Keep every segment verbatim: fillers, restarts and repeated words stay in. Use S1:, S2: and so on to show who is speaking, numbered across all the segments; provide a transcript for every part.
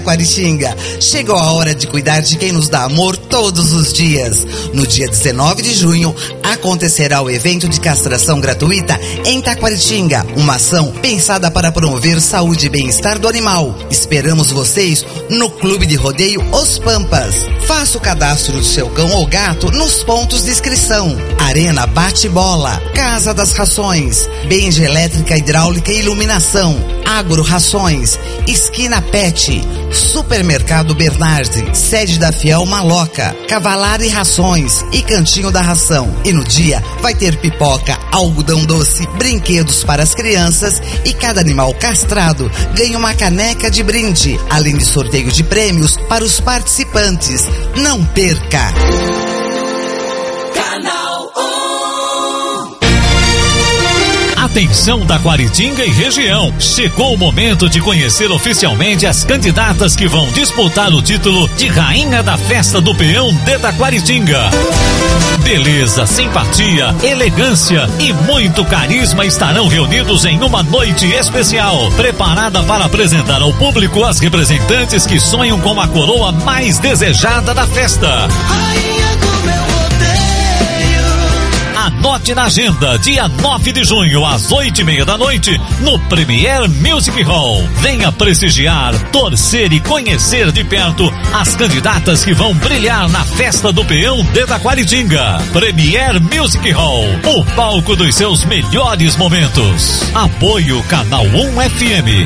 S1: Quaritinga, chegou a hora de cuidar de quem nos dá amor todos os dias. No dia dezenove de junho, acontecerá o evento de castração gratuita em Taquaritinga, uma ação pensada para promover saúde e bem-estar do animal. Esperamos vocês no Clube de Rodeio Os Pampas. Faça o cadastro do seu cão ou gato nos pontos de inscrição. Arena Bate-Bola, Casa das Rações, Benja Elétrica, Hidráulica e Iluminação, Agro Rações, Esquina Pet, Supermercado Bernardi, sede da Fiel Maloca, Cavalar e Rações e Cantinho da Ração. E no dia vai ter pipoca, algodão doce, brinquedos para as crianças e cada animal castrado ganha uma caneca de brinde, além de sorteio de prêmios para os participantes. Não perca!
S2: Canal
S3: Atenção Taquaritinga e região, chegou o momento de conhecer oficialmente as candidatas que vão disputar o título de Rainha da Festa do Peão de Taquaritinga. Beleza, simpatia, elegância e muito carisma estarão reunidos em uma noite especial, preparada para apresentar ao público as representantes que sonham com a coroa mais desejada da festa.
S2: Rainha do meu
S3: Anote na agenda, dia nove de junho, às oito e meia da noite, no Premier Music Hall. Venha prestigiar, torcer e conhecer de perto as candidatas que vão brilhar na Festa do Peão de Taquaritinga. Premier Music Hall, o palco dos seus melhores momentos. Apoio Canal um F M.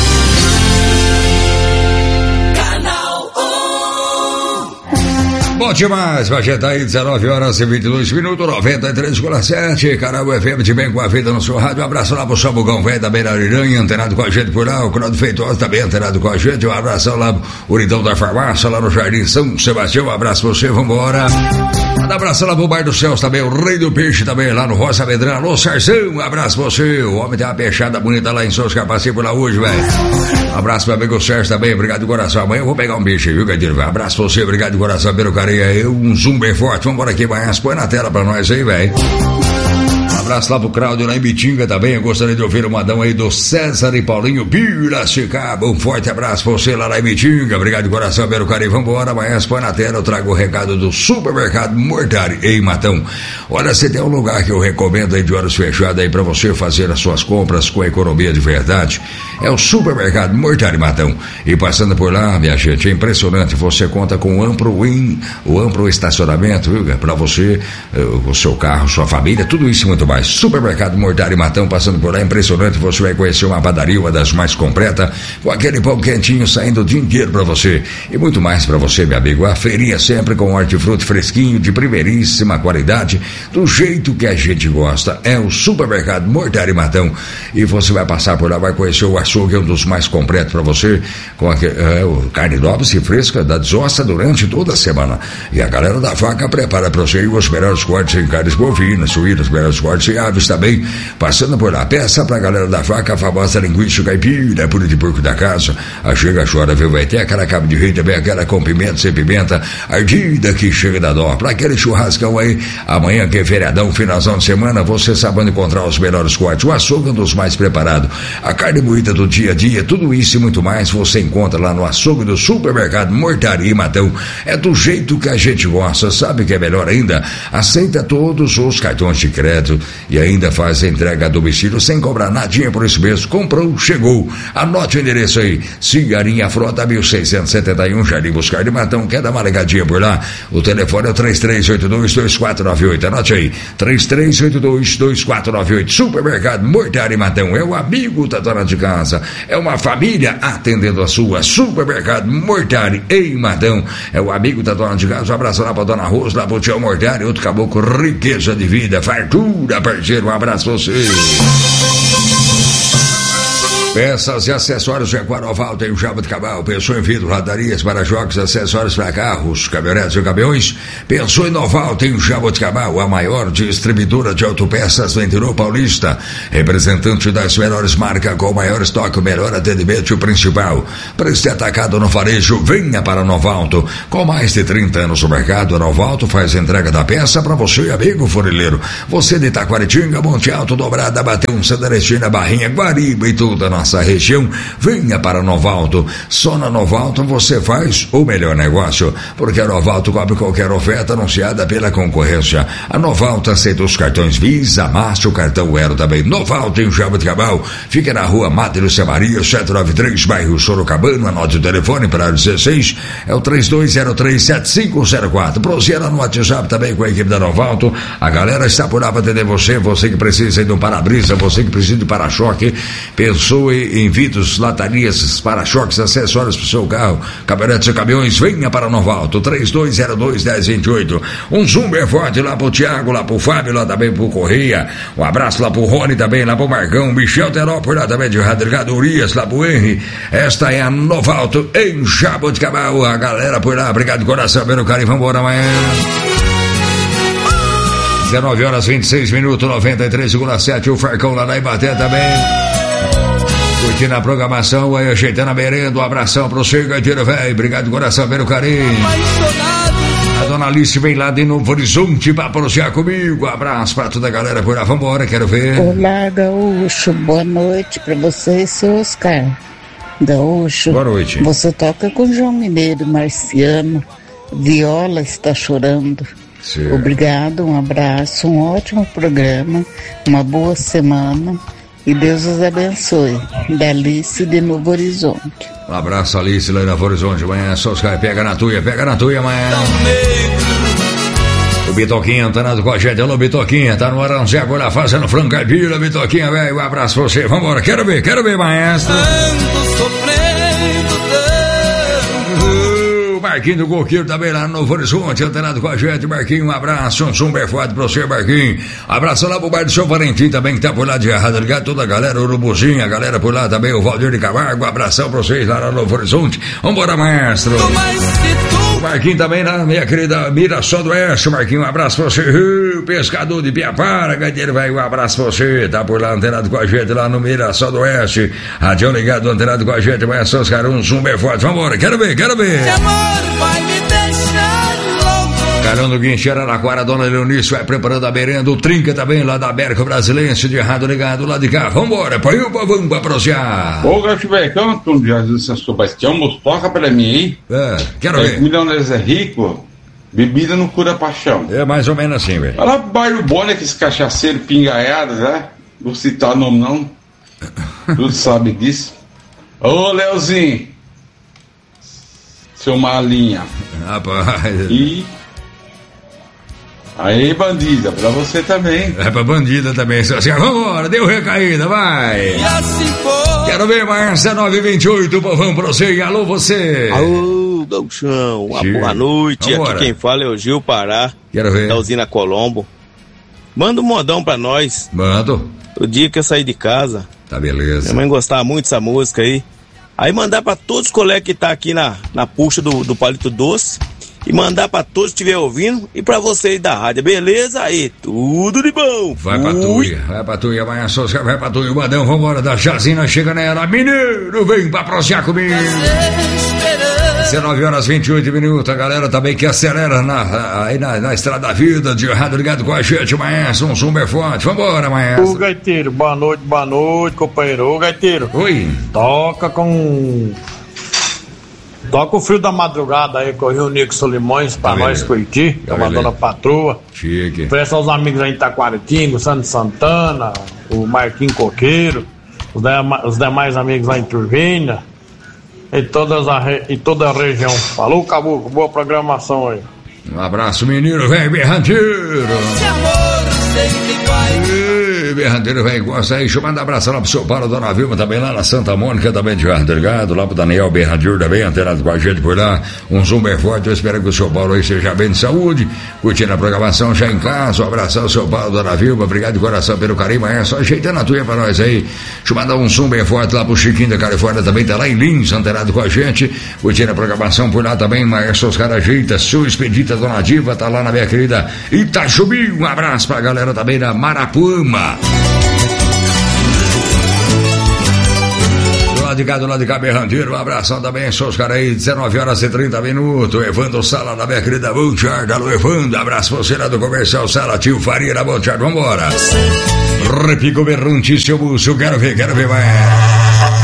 S4: Bom demais, vai já tá aí, dezenove horas e vinte e dois minutos, noventa e três vírgula sete, Canal F M de bem com a vida no seu rádio. Um abraço lá pro Sabugão Velho da Beira Ariranha, antenado com a gente por lá, o Claudio Feitosa também antenado com a gente. Um abraço lá pro Uridão da Farmácia, lá no Jardim São Sebastião. Um abraço pra você, vambora. Um abraço lá pro Bar dos Céus também, o Rei do Peixe também, lá no Roça Medrano. Alô, Sarzão, um abraço pra você. O homem tem uma peixada bonita lá em São Capacete por lá hoje, velho. Um abraço pro amigo Sérgio também, obrigado de coração. Amanhã eu vou pegar um bicho, viu, Gadir? Um abraço pra você, obrigado de coração pelo carinho aí. Um zoom bem forte, vamos embora aqui, Baiás, põe na tela pra nós aí, velho. Um abraço lá pro Cláudio lá em Bitinga também. Eu gostaria de ouvir o modão aí do César e Paulinho Piracicaba. Um forte abraço pra você lá, lá em Bitinga. Obrigado de coração pelo carinho. Vambora, Baiás, põe na tela. Eu trago o recado do Supermercado Mortari em Matão. Olha, você tem um lugar que eu recomendo aí de horas fechadas aí pra você fazer as suas compras com economia de verdade. É o Supermercado Mortari Matão. E passando por lá, minha gente, é impressionante. Você conta com o amplo, in, o amplo estacionamento, viu? Pra você, o seu carro, sua família, tudo isso e muito mais. Supermercado Mortari Matão, passando por lá, é impressionante. Você vai conhecer uma padaria, uma das mais completas, com aquele pão quentinho saindo o dia inteiro pra você. E muito mais pra você, meu amigo. A feirinha sempre com hortifruti fresquinho, de primeiríssima qualidade, do jeito que a gente gosta. É o Supermercado Mortari Matão. E você vai passar por lá, vai conhecer o açougue, é um dos mais completos pra você, com aquele, é, o carne nova e fresca da desossa durante toda a semana. E a galera da vaca prepara pra você os melhores cortes em carnes bovinas, suínas, os melhores cortes em aves também, passando por lá. Peça pra galera da vaca a famosa linguiça caipira, pura de porco da casa. A chega, chora, viu? Vai ter aquela cabo de rei também, aquela com pimenta, sem pimenta, ardida que chega da dó. Pra aquele churrascão aí, amanhã que é feriadão, finalzão de semana, você sabe onde encontrar os melhores cortes. O açougue é um dos mais preparados. A carne moída do dia a dia, tudo isso e muito mais, você encontra lá no açougue do Supermercado Mortari e Matão. É do jeito que a gente gosta, sabe que é melhor ainda? Aceita todos os cartões de crédito e ainda faz a entrega a domicílio sem cobrar nadinha por isso mesmo. Comprou, chegou. Anote o endereço aí, Cigarinha Frota mil seiscentos e setenta e um, Jardim Buscar de Matão. Quer dar uma ligadinha por lá? O telefone é o três três oito dois, dois quatro nove oito. Anote aí, três três oito dois, dois quatro nove oito. Supermercado Mortari Matão, é o amigo da dona de casa, é uma família atendendo a sua. Supermercado Mortari em Matão, é o amigo da dona de casa. Um abraço lá pra dona Rosa, lá pro tio Mortari, outro caboclo, riqueza de vida, fartura, parceiro. Um abraço pra você. Peças e acessórios Jaguar Oval, tem o Java de Cabal. Pensou em vidro, ladarias, para-jogos, acessórios para carros, caminhonetes e caminhões? Pensou em Oval, tem o Java de Cabal, a maior distribuidora de autopeças do interior paulista, representante das melhores marcas, com o maior estoque, o melhor atendimento e o principal. Preço atacado no varejo, venha para Novalto. Com mais de trinta anos no mercado, a Novalto faz a entrega da peça para você, amigo funileiro. Você de Taquaritinga, Monte Alto, Dobrada, Bateu, Santa Ernestina, Barrinha, Guariba e tudo, nossa região, venha para Nova Alto. Só na Nova Alto você faz o melhor negócio, porque a Nova Alto cobre qualquer oferta anunciada pela concorrência. A Nova Alto aceita os cartões Visa, Master, o cartão Aero também. Nova Alto em Jaboticabal, fica na rua Madre Lúcia Maria, setecentos e noventa e três, bairro Sorocabana. Anote o telefone para dezesseis, é o três dois zero três, sete cinco zero quatro. Proseira no WhatsApp também com a equipe da Nova Alto. A galera está por lá para atender você, você que precisa de um para-brisa, você que precisa de para-choque, pensou em vidros, latarias, para-choques, acessórios para o seu carro, caminhonetes e caminhões, venha para Nova Alto, três dois zero dois, um zero dois oito. Um zoom bem forte lá pro Thiago, lá pro Fábio, lá também pro Correia. Um abraço lá pro Rony também, lá pro Marcão, Michel Terópolis, lá também de Radrigado Urias, lá pro Henry. Esta é a Nova Alto em Jaboticabal. A galera por lá, obrigado de coração pelo carinho, vamos embora amanhã. dezenove horas e vinte e seis minutos, noventa e três vírgula sete. O Farcão lá na Ibaté também. Curtindo a programação, aí ajeitando a merenda. Um abração pro você, gaiteiro velho. Obrigado de coração pelo carinho. A dona Alice vem lá de Novo Horizonte pra pronunciar comigo. Um abraço pra toda a galera por lá. Vambora, quero ver.
S5: Olá, Gaúcho. Boa noite pra você e seu Oscar. Gaúcho.
S4: Boa noite.
S5: Você toca com João Mineiro, Marciano. Viola está chorando.
S4: Sim.
S5: Obrigado, um abraço, um ótimo programa, uma boa semana e Deus os abençoe. Da Alice de Novo Horizonte.
S4: Um abraço, Alice, lá em Novo Horizonte. Amanhã só os caras pega na tuia, pega na tuia amanhã. O Bitoquinha antenado com a gente. Alô, Bitoquinha, tá no Aranzé por lá fazendo frango caipira. Bitoquinha, velho, um abraço pra você. Vambora, quero ver, quero ver, maestro. Marquinho do Coqueiro também lá no Novo Horizonte, antenado com a gente. Marquinho, um abraço, um som bem forte pra você, Marquinho. Abraço lá pro bar do seu Valentim também, que tá por lá de errado, ligado? Toda a galera, o Urubuzinho, a galera por lá também, o Valdir de Camargo. Um abração pra vocês lá no Novo Horizonte. Vambora, maestro. O Marquinho também lá, minha querida Mirassol do Oeste. Marquinho, um abraço pra você. Uh, pescador de Piapara, gaiteiro, vai, um abraço pra você. Tá por lá, antenado com a gente lá no Mirassol do Oeste. Radião ligado, antenado com a gente. Mas são os caras, um som bem forte. Vambora, quero ver, quero ver.
S2: Vai me deixar louco.
S4: Carão do Guincho, Araraquara, dona Leonice vai preparando a merenda. O Trinca também lá da América Brasilense, de errado ligado lá de cá. Vambora, põe o pavão pra prosear.
S6: Ô, Gaúcho Velho, Antônio de Jesus, Sebastião, moço, toca pra mim, hein?
S4: É, quero
S6: é,
S4: ver.
S6: Comida onde é rico, bebida não cura paixão.
S4: É mais ou menos assim, velho.
S6: Olha lá pro bairro bom, né, que esse cachaceiro pingaiado, né? Não vou citar nome não. Tudo sabe disso. Ô, Leozinho. Seu malinha.
S4: Rapaz.
S6: E. Aí, bandida, pra você também.
S4: É pra bandida também, seu senhor. Vambora, deu recaída, vai.
S2: E assim foi.
S4: Quero ver, Marcia nove vinte e oito, povão pra você. Alô, você.
S7: Alô, Gauchão. Uma
S4: Gil.
S7: boa noite.
S4: Vambora.
S7: Aqui quem fala é o Gil Pará.
S4: Quero ver.
S7: Da usina Colombo. Manda um modão pra nós.
S4: Mando.
S7: O dia que eu saí de casa.
S4: Tá beleza.
S7: Minha mãe gostava muito dessa música aí. Aí mandar pra todos os colegas que tá aqui na, na puxa do, do Palito Doce. E mandar pra todos que estiver ouvindo. E pra vocês da rádio, beleza? Aí, tudo de bom.
S4: Vai pra tuia, vai pra tuia, amanhã só vai pra tuia. Madão, vambora, da Jazina, chega nela. Mineiro, vem pra prosear comigo. dezenove horas e vinte e oito minutos, a galera também que acelera na, aí na, na estrada da vida, de errado ligado com a gente, maestro, um zumbi forte. Vambora, maestro.
S8: Ô, gaiteiro, boa noite, boa noite, companheiro. Ô, gaiteiro.
S4: Oi.
S8: Toca com... Toca o frio da madrugada aí com o Rio Nico Solimões pra
S4: Tá
S8: nós
S4: beleza.
S8: curtir,
S4: Tá
S8: com a
S4: beleza.
S8: dona Patroa.
S4: Chique.
S8: Presta aos amigos aí em Taquaritinga, o Santo Santana, o Marquinhos Coqueiro, os, dema- os demais amigos lá em Turvina e, todas a re- e toda a região. Falou, Caboclo, boa programação aí.
S4: Um abraço, menino, velho berranteiro.
S2: Esse amor sei que vai.
S4: Ei, berranteiro, velho, gosta aí. Deixa eu mandar um abraço lá pro seu Paulo, dona Vilma, também lá na Santa Mônica, também de Jardim Delgado, lá pro Daniel Berranteiro também, antenado com a gente por lá. Um zoom bem forte, eu espero que o seu Paulo aí seja bem de saúde, curtindo a programação já em casa. Um abração, seu Paulo, dona Vilma, obrigado de coração pelo carinho, é só ajeitando a tuia pra nós aí. Deixa eu mandar um zoom bem forte lá pro Chiquinho da Califórnia, também tá lá em Lins, antenado com a gente, curtindo a programação por lá também, maestro Oscar ajeita, sua expedita, dona Diva, tá lá na minha querida Itachubi. Um abraço pra galera também da Marapuama. Do lado de cá, do lado de cá, berranteiro, um abração também, seus caras aí, dezenove horas e trinta minutos, Evandro Sala, da minha querida Boncharda. Alô, Evandro, abraço pra você lá do comercial Sala, tio Faria da Boncharda, vambora. Repico berrante, seu buço, quero ver, quero ver, vai.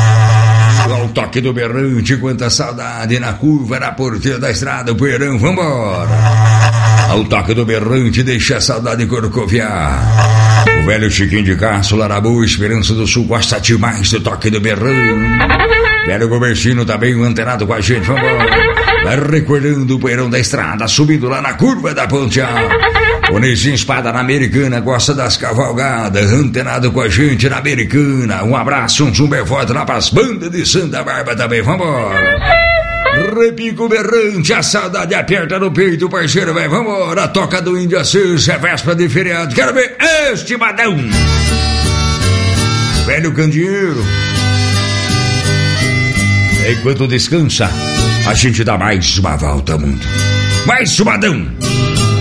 S4: toque do berrante, quanta saudade na curva, na porteira da estrada, o poeirão, vambora. Ao toque do berrante, deixa a saudade corcoviar. O velho Chiquinho de Castro, Larabu, Esperança do Sul, gosta demais do toque do berrante. Velho Gobertino também antenado com a gente, vambora. Vai recordando o poeirão da estrada, subindo lá na curva da ponte alta. O Nezinho Espada na Americana, gosta das cavalgadas, antenado com a gente na Americana. Um abraço, um zumbi forte lá pras bandas de Santa Bárbara também, vambora. Repico berrante, a saudade aperta no peito, parceiro, vai, vambora. Toca do Índia Cês, é véspera de feriado, quero ver este badão. Velho Candeeiro. Enquanto descansa, a gente dá mais uma volta ao mundo. Mais um badão.